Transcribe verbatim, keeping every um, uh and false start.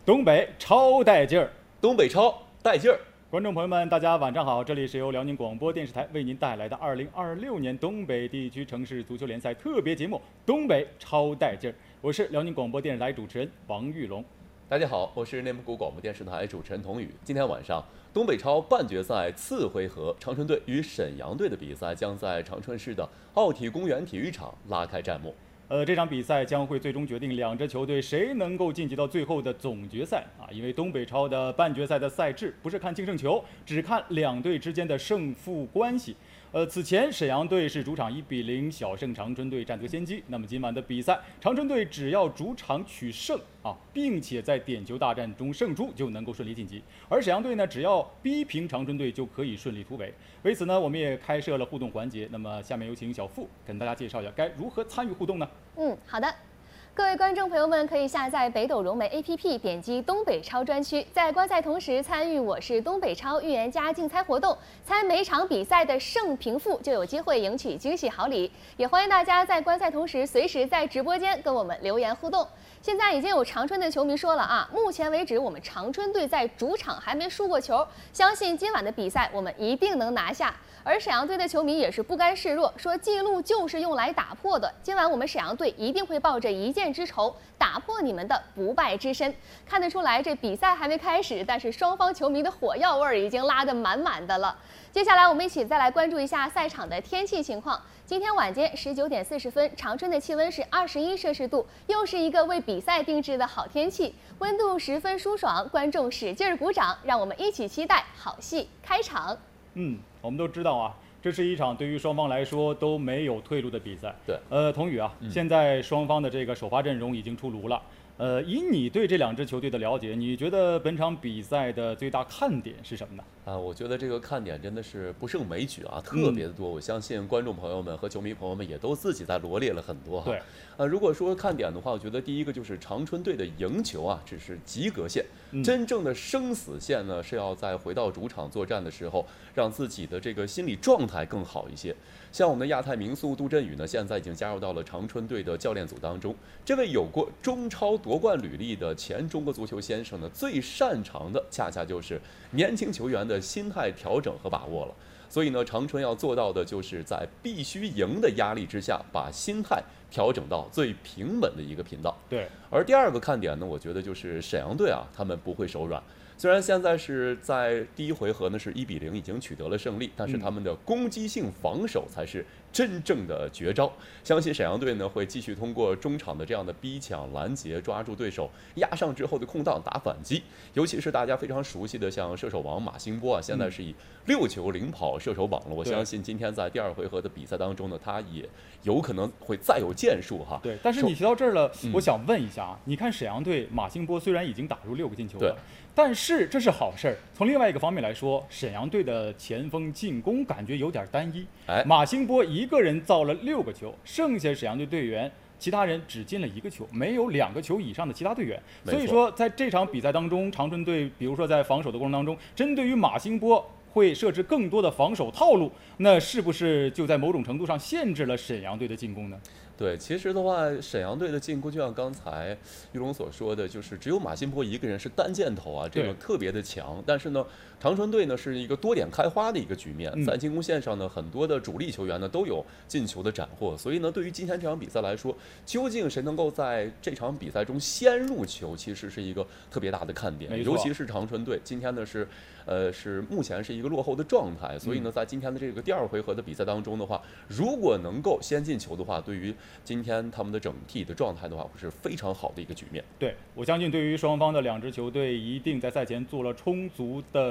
东北超带劲儿， 东北超带劲儿。 观众朋友们，大家晚上好，这里是由辽宁广播电视台为您带来的二零二六年东北地区城市足球联赛特别节目《东北超带劲儿》，我是辽宁广播电视台主持人王玉龙。 大家好，我是内蒙古广播电视台主持人童宇。今天晚上，东北超半决赛次回合，长春队与沈阳队的比赛将在长春市的奥体公园体育场拉开战幕。 呃，这场比赛将会最终决定两支球队谁能够晋级到最后的总决赛啊！因为东北超的半决赛的赛制不是看净胜球，只看两队之间的胜负关系。呃，此前沈阳队是主场一比零小胜长春队，占得先机。那么今晚的比赛，长春队只要主场取胜啊，并且在点球大战中胜出，就能够顺利晋级。而沈阳队呢，只要逼平长春队就可以顺利突围。为此呢，我们也开设了互动环节。那么下面有请小付跟大家介绍一下该如何参与互动呢？ 嗯，好的。各位观众朋友们，可以下载北斗融媒 A P P， 点击东北超专区，在观赛同时参与我是东北超预言家竞猜活动，猜每场比赛的胜平负，就有机会赢取惊喜好礼。也欢迎大家在观赛同时，随时在直播间跟我们留言互动。现在已经有长春的球迷说了啊，目前为止我们长春队在主场还没输过球，相信今晚的比赛我们一定能拿下。而沈阳队的球迷也是不甘示弱，说记录就是用来打破的，今晚我们沈阳队一定会抱着一箭之仇打破你们的不败之身。看得出来，这比赛还没开始，但是双方球迷的火药味已经拉得满满的了。接下来我们一起再来关注一下赛场的天气情况。今天晚间十九点四十分，长春的气温是二十一摄氏度，又是一个为比赛定制的好天气，温度十分舒爽，观众使劲鼓掌，让我们一起期待好戏开场。 嗯，我们都知道啊，这是一场对于双方来说都没有退路的比赛。 对， 呃，童宇啊，嗯、现在双方的这个首发阵容已经出炉了。呃，以你对这两支球队的了解，你觉得本场比赛的最大看点是什么呢？ 啊，我觉得这个看点真的是不胜枚举啊，特别的多。嗯、我相信观众朋友们和球迷朋友们也都自己在罗列了很多哈。 对， 呃，如果说看点的话，我觉得第一个就是长春队的赢球啊，只是及格线，嗯、真正的生死线呢是要在回到主场作战的时候，让自己的这个心理状态更好一些。像我们的亚太名宿杜振宇呢，现在已经加入到了长春队的教练组当中。这位有过中超夺冠履历的前中国足球先生呢，最擅长的恰恰就是年轻球员的心态调整和把握了。所以呢，长春要做到的就是在必须赢的压力之下，把心态调整到最平稳的一个频道。 对。 而第二个看点呢，我觉得就是沈阳队啊，他们不会手软。虽然现在是在第一回合呢是一比零已经取得了胜利，但是他们的攻击性防守才是真正的绝招。相信沈阳队呢会继续通过中场的这样的逼抢、拦截，抓住对手压上之后的空档打反击。尤其是大家非常熟悉的像射手王马兴波啊，现在是以六球领跑射手榜了。我相信今天在第二回合的比赛当中呢，他也有可能会再有建树哈。 对，但是你提到这儿了，嗯、我想问一下啊，你看沈阳队马兴波虽然已经打入六个进球了。但是这是好事儿。从另外一个方面来说，沈阳队的前锋进攻感觉有点单一。 哎， 马兴波一个人造了六个球，剩下沈阳队队员其他人只进了一个球，没有两个球以上的其他队员。所以说，在这场比赛当中，长春队比如说在防守的过程当中，针对于马兴波会设置更多的防守套路，那是不是就在某种程度上限制了沈阳队的进攻呢？ 对，其实的话，沈阳队的进攻就像刚才玉龙所说的，就是只有马兴波一个人是单箭头啊，这个特别的强。但是呢，长春队呢是一个多点开花的一个局面，在进攻线上呢，很多的主力球员呢都有进球的斩获。所以呢，对于今天这场比赛来说，究竟谁能够在这场比赛中先入球，其实是一个特别大的看点。尤其是长春队今天呢是，呃，是目前是一个落后的状态。所以呢，在今天的这个第二回合的比赛当中的话，如果能够先进球的话，对于今天他们的整体的状态的话，会是非常好的一个局面。 对，我相信对于双方的两支球队，一定在赛前做了充足的